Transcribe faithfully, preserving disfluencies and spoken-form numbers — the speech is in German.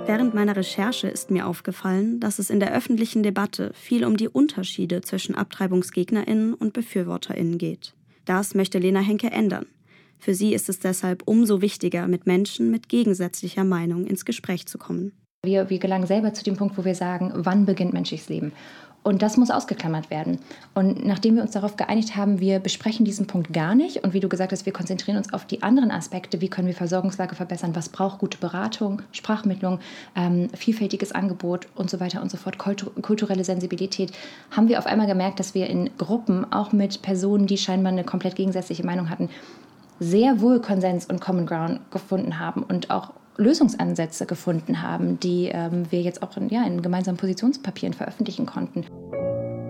Während meiner Recherche ist mir aufgefallen, dass es in der öffentlichen Debatte viel um die Unterschiede zwischen AbtreibungsgegnerInnen und BefürworterInnen geht. Das möchte Lena Henke ändern. Für sie ist es deshalb umso wichtiger, mit Menschen mit gegensätzlicher Meinung ins Gespräch zu kommen. Wir, wir gelangen selber zu dem Punkt, wo wir sagen, wann beginnt menschliches Leben? Und das muss ausgeklammert werden. Und nachdem wir uns darauf geeinigt haben, wir besprechen diesen Punkt gar nicht. Und wie du gesagt hast, wir konzentrieren uns auf die anderen Aspekte. Wie können wir Versorgungslage verbessern? Was braucht gute Beratung, Sprachmittlung, ähm, vielfältiges Angebot und so weiter und so fort, kultur- kulturelle Sensibilität? Haben wir auf einmal gemerkt, dass wir in Gruppen, auch mit Personen, die scheinbar eine komplett gegensätzliche Meinung hatten, sehr wohl Konsens und Common Ground gefunden haben und auch Lösungsansätze gefunden haben, die ähm, wir jetzt auch in, ja, in gemeinsamen Positionspapieren veröffentlichen konnten.